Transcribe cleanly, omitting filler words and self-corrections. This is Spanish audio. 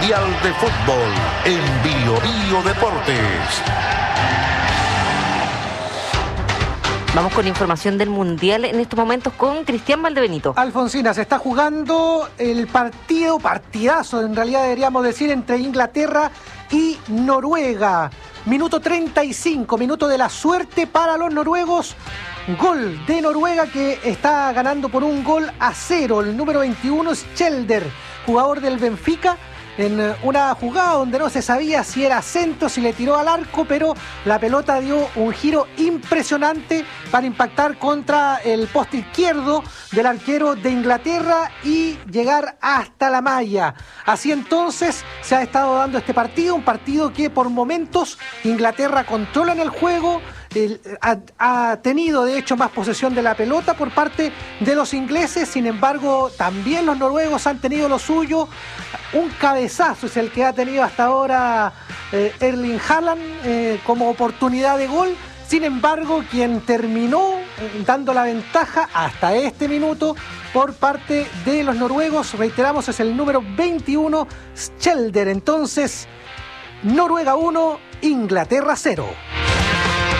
Mundial de Fútbol en Bio Deportes. Vamos con información del Mundial en estos momentos con Cristian Valdebenito. Alfonsina, se está jugando el partidazo, en realidad deberíamos decir, entre Inglaterra y Noruega. Minuto 35, minuto de la suerte para los noruegos. Gol de Noruega que está ganando por 1-0. El número 21 es Kjelder, jugador del Benfica, en una jugada donde no se sabía si era centro, si le tiró al arco, pero la pelota dio un giro impresionante para impactar contra el poste izquierdo del arquero de Inglaterra y llegar hasta la malla. Así entonces se ha estado dando este partido, un partido que por momentos Inglaterra controla en el juego. Ha tenido de hecho más posesión de la pelota por parte de los ingleses, sin embargo también los noruegos han tenido lo suyo. Un cabezazo es el que ha tenido hasta ahora Erling Haaland como oportunidad de gol. Sin embargo, quien terminó dando la ventaja hasta este minuto por parte de los noruegos, reiteramos, es el número 21, Kjelder. Entonces, Noruega 1, Inglaterra 0.